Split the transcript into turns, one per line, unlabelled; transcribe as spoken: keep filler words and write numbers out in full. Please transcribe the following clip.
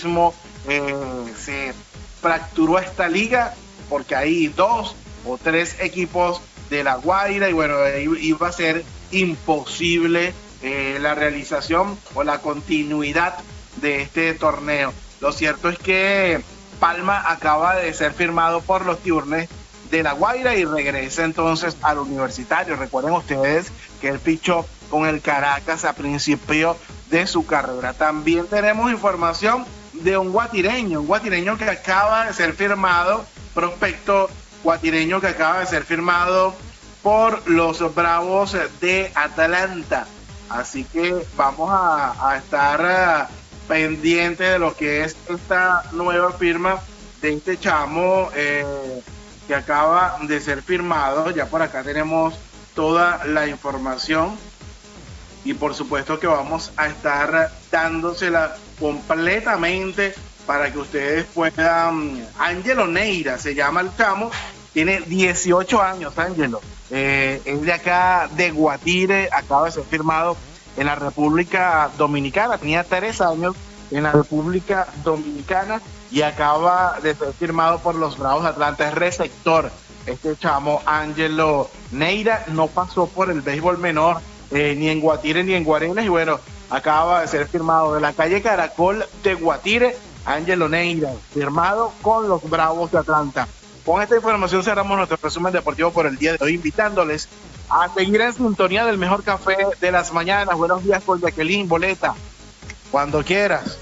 mismo eh, se fracturó esta liga porque hay dos o tres equipos de La Guaira y bueno, iba a ser imposible eh, la realización o la continuidad de este torneo. Lo cierto es que Palma acaba de ser firmado por los Tiburones de La Guaira y regresa entonces al Universitario. Recuerden ustedes que él fichó con el Caracas a principio de su carrera. También tenemos información de un guatireño, un guatireño que acaba de ser firmado, prospecto guatireño que acaba de ser firmado por los Bravos de Atlanta. Así que vamos a, a estar uh, pendientes de lo que es esta nueva firma de este chamo eh, que acaba de ser firmado. Ya por acá tenemos toda la información y por supuesto que vamos a estar dándosela completamente para que ustedes puedan. Ángelo Neira se llama el chamo, tiene dieciocho años. Ángelo eh, es de acá de Guatire, acaba de ser firmado en la República Dominicana, tenía tres años en la República Dominicana y acaba de ser firmado por los Bravos de Atlanta. Es receptor este chamo Ángelo Neira, no pasó por el béisbol menor eh, ni en Guatire ni en Guarenas y bueno, acaba de ser firmado de la calle Caracol de Guatire. Ángelo Neira, firmado con los Bravos de Atlanta. Con esta información cerramos nuestro resumen deportivo por el día de hoy, invitándoles a seguir en sintonía del mejor café de las mañanas. Buenos días con Jacqueline Boleta, cuando quieras.